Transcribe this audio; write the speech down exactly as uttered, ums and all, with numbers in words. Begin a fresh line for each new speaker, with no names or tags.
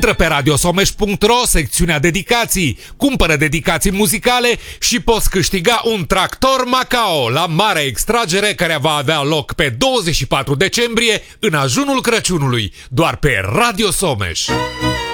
Intră pe radiosomeș punct ro, secțiunea dedicații, cumpără dedicații muzicale și poți câștiga un tractor Macao la mare extragere care va avea loc pe douăzeci și patru decembrie în ajunul Crăciunului, doar pe Radio Someș.